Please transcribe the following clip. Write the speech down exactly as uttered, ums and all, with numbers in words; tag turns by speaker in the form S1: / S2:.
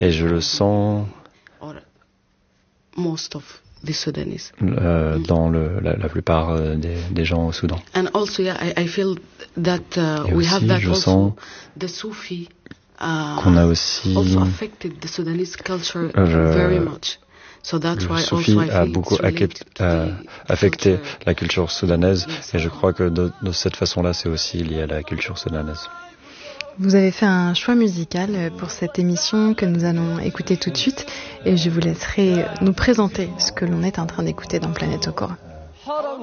S1: Et je le sens
S2: or most of the Sudanese.
S1: euh, dans le, la, la plupart euh, des, des gens au Soudan.
S2: And also, yeah, I, I feel that uh,
S1: Et
S2: we have
S1: aussi,
S2: that
S1: je
S2: also.
S1: sens
S2: The Sufi uh,
S1: qu'on a aussi
S2: also affected the Sudanese culture
S1: le,
S2: very much. So that's
S1: le
S2: why
S1: soufi
S2: also I
S1: a
S2: feel
S1: beaucoup
S2: it's related
S1: acquet-
S2: to
S1: euh,
S2: the
S1: affecté
S2: culture.
S1: la culture soudanaise,
S2: Yes,
S1: et je crois que de, de cette façon-là, c'est aussi lié à la culture soudanaise.
S3: Vous avez fait un choix musical pour cette émission que nous allons écouter tout de suite, et je vous laisserai nous présenter ce que l'on est en train d'écouter dans Planète Okora.